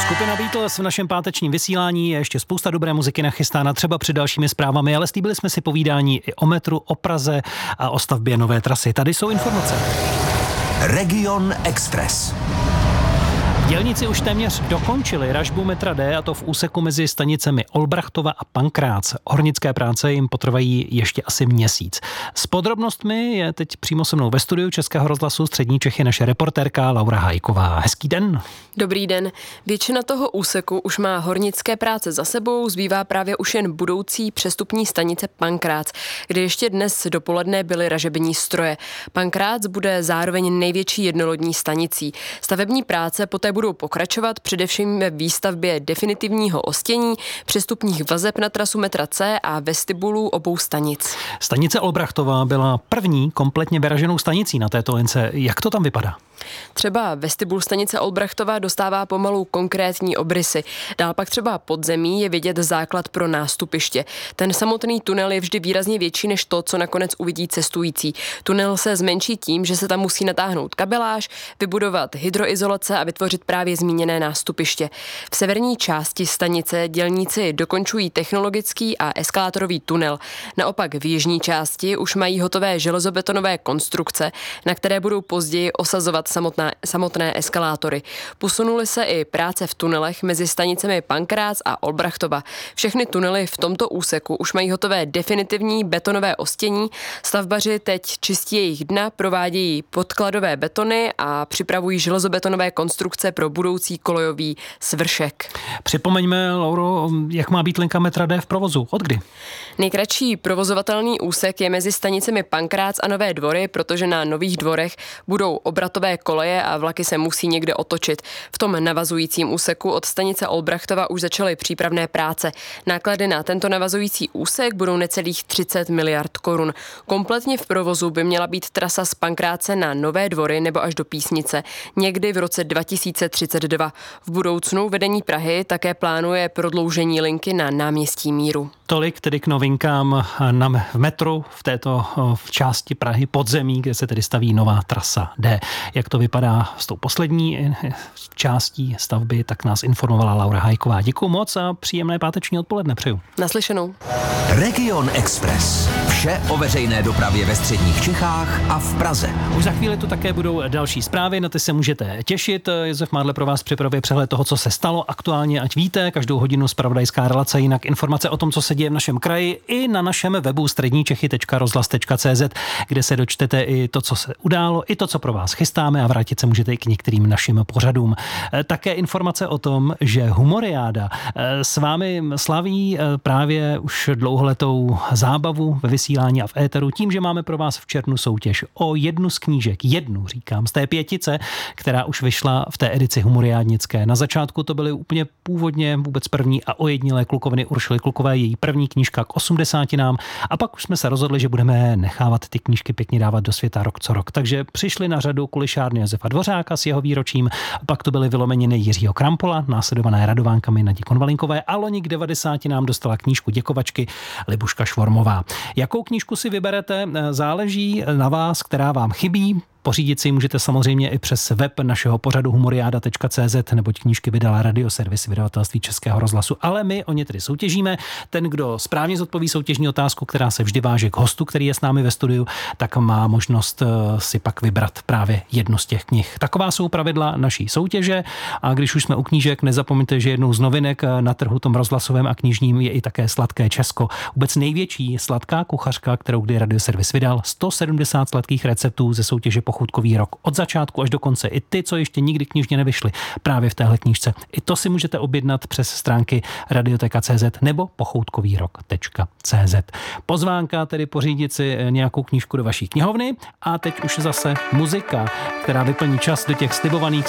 Skupina Beatles v našem pátečním vysílání, je ještě spousta dobré muziky nachystána třeba před dalšími zprávami, ale slíbili jsme si povídání i o metru, o Praze a o stavbě nové trasy. Tady jsou informace. Region Express. Dělníci už téměř dokončili ražbu metra D, a to v úseku mezi stanicemi Olbrachtova a Pankrác. Hornické práce jim potrvají ještě asi měsíc. S podrobnostmi je teď přímo se mnou ve studiu Českého rozhlasu Střední Čechy naše reportérka Laura Hajková. Hezký den. Dobrý den. Většina toho úseku už má hornické práce za sebou, zbývá právě už jen budoucí přestupní stanice Pankrác, kde ještě dnes dopoledne byly ražební stroje. Pankrác bude zároveň největší jednolodní stanicí. Stavební práce poté budou pokračovat především ve výstavbě definitivního ostění, přestupních vazeb na trasu metra C a vestibulů obou stanic. Stanice Olbrachtova byla první kompletně vyraženou stanicí na této lince. Jak to tam vypadá? Třeba vestibul stanice Olbrachtova dostává pomalu konkrétní obrysy. Dál pak třeba pod zemí je vidět základ pro nástupiště. Ten samotný tunel je vždy výrazně větší než to, co nakonec uvidí cestující. Tunel se zmenší tím, že se tam musí natáhnout kabeláž, vybudovat hydroizolace a vytvořit právě zmíněné nástupiště. V severní části stanice dělníci dokončují technologický a eskalátorový tunel. Naopak v jižní části už mají hotové železobetonové konstrukce, na které budou později osazovat samotné eskalátory. Posunuly se i práce v tunelech mezi stanicemi Pankrác a Olbrachtova. Všechny tunely v tomto úseku už mají hotové definitivní betonové ostění. Stavbaři teď čistí jejich dna, provádějí podkladové betony a připravují železobetonové konstrukce pro budoucí kolejový svršek. Připomeňme, Lauro, jak má být linka metra D v provozu? Od kdy? Nejkratší provozovatelný úsek je mezi stanicemi Pankrác a Nové Dvory, protože na Nových Dvorech budou obratové koleje a vlaky se musí někde otočit. V tom navazujícím úseku od stanice Olbrachtova už začaly přípravné práce. Náklady na tento navazující úsek budou necelých 30 miliard korun. Kompletně v provozu by měla být trasa z Pankráce na Nové Dvory nebo až do Písnice někdy v roce 2032. V budoucnu vedení Prahy také plánuje prodloužení linky na náměstí Míru. Tolik tedy k novinkám v metru v této části Prahy podzemí, kde se tedy staví nová trasa D. Jak to vypadá s tou poslední částí stavby, tak nás informovala Laura Hajková. Děkuju moc a příjemné páteční odpoledne přeju. Naslyšenou. Region Express. Vše o veřejné dopravě ve středních Čechách a v Praze. Už za chvíli tu také budou další zprávy, na ty se můžete těšit. Josef Mádle pro vás připravuje přehled toho, co se stalo aktuálně, ať víte, každou hodinu zpravodajská relace, jinak informace o tom, co se děje v našem kraji i na našem webu středníčechy.rozhlas.cz, kde se dočtete i to, co se událo, i to, co pro vás chystáme, a vrátit se můžete i k některým našim pořadům. Také informace o tom, že Humoriáda s vámi slaví právě už dlouholetou zábavu ve vysílání a v éteru tím, že máme pro vás v červnu soutěž o jednu z knížek, říkám, z té 5, která už vyšla v té edici humoriádnické. Na začátku to byly úplně původně vůbec první a ojedinilé klukoviny Uršuly Klukové, její první knížka k 80. a pak už jsme se rozhodli, že budeme nechávat ty knížky pěkně dávat do světa rok co rok. Takže přišli na řadu Kulišárny Josefa Dvořáka s jeho výročím, pak to byly vylomeniny Jiřího Krampola, následované Radovánkami Nadí Konvalinkové, a loni k 90 dostala knížku Děkovačky Libuška Švormová. Jakou knížku si vyberete, záleží na vás, která vám chybí. Pořídit si můžete samozřejmě i přes web našeho pořadu humoriada.cz, neboť knížky vydala Radioservis vydavatelství Českého rozhlasu, ale my o ně tedy soutěžíme. Ten, kdo správně zodpoví soutěžní otázku, která se vždy váže k hostu, který je s námi ve studiu, tak má možnost si pak vybrat právě jednu z těch knih. Taková jsou pravidla naší soutěže, a když už jsme u knížek, nezapomeňte, že jednou z novinek na trhu tom rozhlasovém a knižním je i také Sladké Česko. Vůbec největší sladká kuchařka, kterou kdy Radioservis vydal, 170 sladkých receptů ze soutěže Pochoutkový rok od začátku až do konce. I ty, co ještě nikdy knižně nevyšly právě v téhle knížce. I to si můžete objednat přes stránky radioteka.cz nebo pochoutkovýrok.cz. Pozvánka tedy pořídit si nějakou knížku do vaší knihovny, a teď už zase muzika, která vyplní čas do těch slibovaných